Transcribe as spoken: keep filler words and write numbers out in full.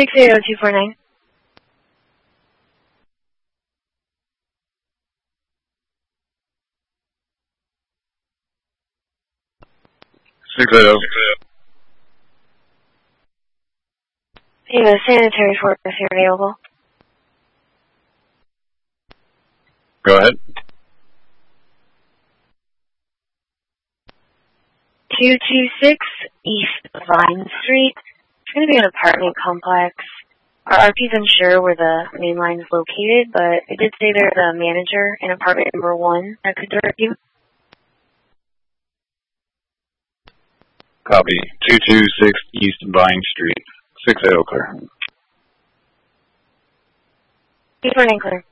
six eight zero two four nine. six eight zero. Hey, the sanitary force here available. Go ahead. two two six East Vine Street. It's going to be an apartment complex. Our R P's unsure where the main line is located, but it did say there's a manager in apartment number one that could direct you. Copy. two two six East Vine Street. six eight zero clear. Keep running clear.